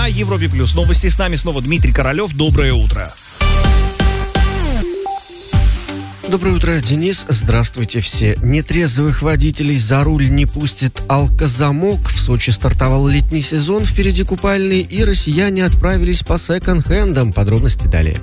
на Европе Плюс новости. С нами снова Дмитрий Королев. Доброе утро. Доброе утро, Денис. Здравствуйте все. Нетрезвых водителей за руль не пустит алкозамок. В Сочи стартовал летний сезон, впереди купальный, и россияне отправились по секонд-хендам. Подробности далее.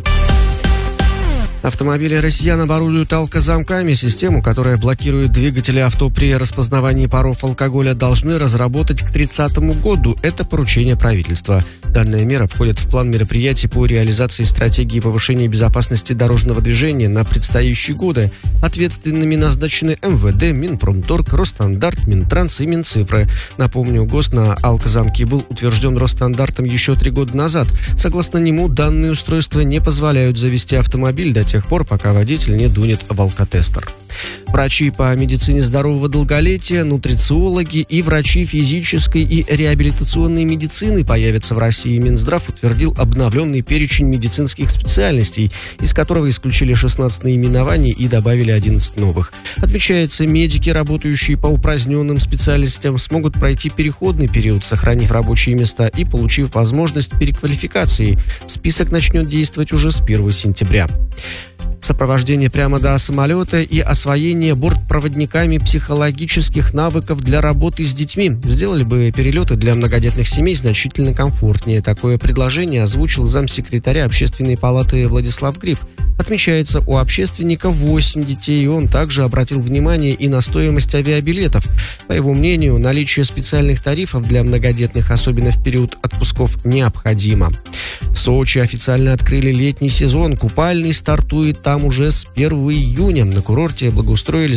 Автомобили россиян оборудуют алкозамками. Систему, которая блокирует двигатели авто при распознавании паров алкоголя, должны разработать к 30 году. Это поручение правительства. Данная мера входит в план мероприятий по реализации стратегии повышения безопасности дорожного движения на предстоящие годы. Ответственными назначены МВД, Минпромторг, Росстандарт, Минтранс и Минцифры. Напомню, ГОСТ на алкозамки был утвержден Росстандартом еще 3 года назад. Согласно нему, данные устройства не позволяют завести автомобиль до тех пор, пока водитель не дунет в алкотестер. Врачи по медицине здорового долголетия, нутрициологи и врачи физической и реабилитационной медицины появятся в России. Минздрав утвердил обновленный перечень медицинских специальностей, из которого исключили 16 наименований и добавили 11 новых. Отмечается, медики, работающие по упраздненным специальностям, смогут пройти переходный период, сохранив рабочие места и получив возможность переквалификации. Список начнет действовать уже с 1 сентября. Сопровождение прямо до самолета и освоение бортпроводниками психологических навыков для работы с детьми сделали бы перелеты для многодетных семей значительно комфортнее. Такое предложение озвучил замсекретаря Общественной палаты Владислав Гриб. Отмечается, у общественника 8 детей, и он также обратил внимание и на стоимость авиабилетов. По его мнению, наличие специальных тарифов для многодетных, особенно в период отпусков, необходимо. В Сочи официально открыли летний сезон. Купальный стартует там уже с 1 июня. На курорте благоустроили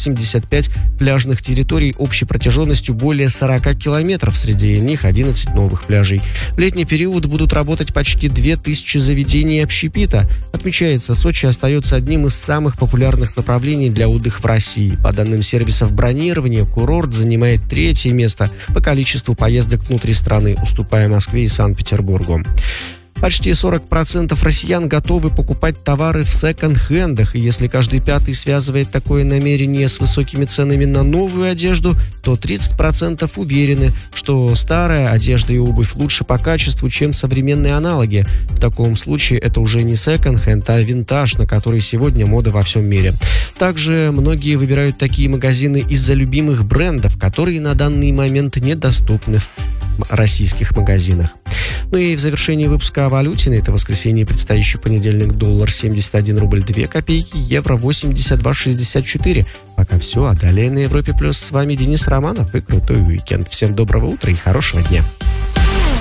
185 пляжных территорий общей протяженностью более 40 километров. Среди них 11 новых пляжей. В летний период будут работать почти 2000 заведений общепита. Отмечается, Сочи остается одним из самых популярных направлений для отдыха в России. По данным сервисов бронирования, курорт занимает 3-е место по количеству поездок внутри страны, уступая Москве и Санкт-Петербургу. Почти 40% россиян готовы покупать товары в секонд-хендах, и если каждый 5-й связывает такое намерение с высокими ценами на новую одежду, то 30% уверены, что старая одежда и обувь лучше по качеству, чем современные аналоги. В таком случае это уже не секонд-хенд, а винтаж, на который сегодня мода во всем мире. Также многие выбирают такие магазины из-за любимых брендов, которые на данный момент недоступны в российских магазинах. Ну и в завершении выпуска о валюте. На это воскресенье предстоящий понедельник: доллар 71 рубль 2 копейки, евро 82,64. Пока все, а далее на Европе Плюс. С вами Денис Романов и крутой уикенд. Всем доброго утра и хорошего дня.